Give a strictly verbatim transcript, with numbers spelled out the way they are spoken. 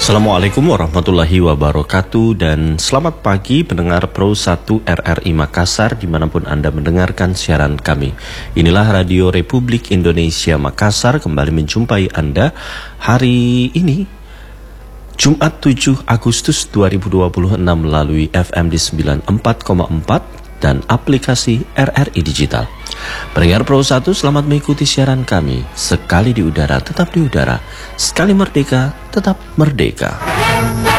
Assalamualaikum warahmatullahi wabarakatuh dan selamat pagi pendengar Pro satu R R I Makassar dimanapun Anda mendengarkan siaran kami. Inilah Radio Republik Indonesia Makassar kembali menjumpai Anda hari ini Jumat tujuh Agustus dua ribu dua puluh enam melalui F M di sembilan puluh empat koma empat dan aplikasi R R I Digital. Pendengar Pro satu, selamat mengikuti siaran kami. Sekali di udara, tetap di udara. Sekali merdeka, tetap merdeka.